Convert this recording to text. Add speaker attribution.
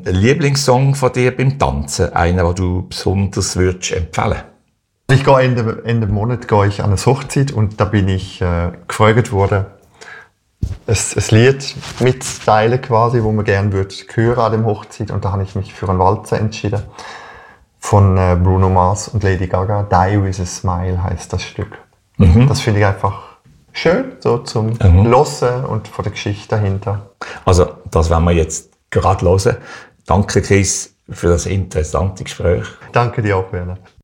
Speaker 1: Lieblingssong von dir beim Tanzen? Einen, den du besonders würdest empfehlen?
Speaker 2: Ich gehe Ende Monat an eine Hochzeit und da bin ich gefragt worden, ein Lied mitzuteilen quasi, wo man gerne hören an dem Hochzeit, und da habe ich mich für einen Walzer entschieden von Bruno Mars und Lady Gaga. Die with a Smile heisst das Stück. Das finde ich einfach schön, so zum Hören und von der Geschichte dahinter.
Speaker 1: Also das werden wir jetzt gerade hören. Danke, Chris, für das interessante Gespräch.
Speaker 2: Danke dir auch, Werner.